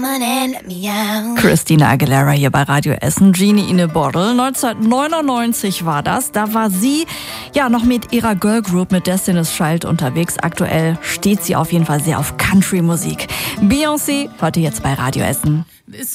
Christina Aguilera hier bei Radio Essen, Genie in a Bottle. 1999 war das. Da war sie ja noch mit ihrer Girl Group mit Destiny's Child unterwegs. Aktuell steht sie auf jeden Fall sehr auf Country-Musik. Beyoncé hört ihr jetzt bei Radio Essen.